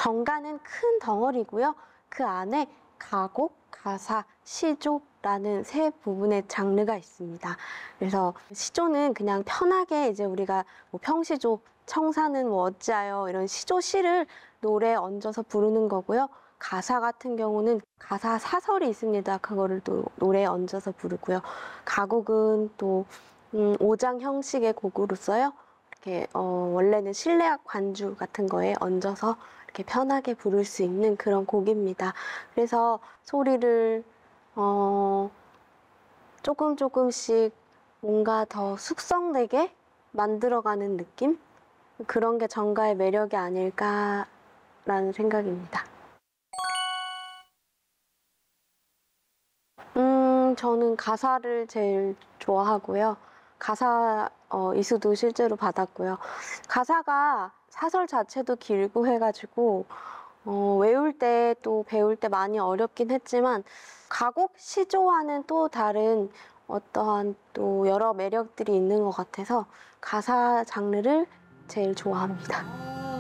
정가는 큰 덩어리고요. 그 안에 가곡, 가사, 시조라는 세 부분의 장르가 있습니다. 그래서 시조는 그냥 편하게 이제 우리가 뭐 평시조, 청사는 뭐 어찌하여 이런 시조시를 노래에 얹어서 부르는 거고요. 가사 같은 경우는 가사 사설이 있습니다. 그거를 또 노래에 얹어서 부르고요. 가곡은 또 오장 형식의 곡으로서요. 이렇게 원래는 실내악 관주 같은 거에 얹어서 이렇게 편하게 부를 수 있는 그런 곡입니다. 그래서 소리를 조금씩 뭔가 더 숙성되게 만들어가는 느낌? 그런 게 정가의 매력이 아닐까라는 생각입니다. 저는 가사를 제일 좋아하고요. 가사 이수도 실제로 받았고요. 가사가 사설 자체도 길고 해가지고 외울 때 또 배울 때 많이 어렵긴 했지만 가곡 시조와는 또 다른 어떠한 또 여러 매력들이 있는 것 같아서 가사 장르를 제일 좋아합니다.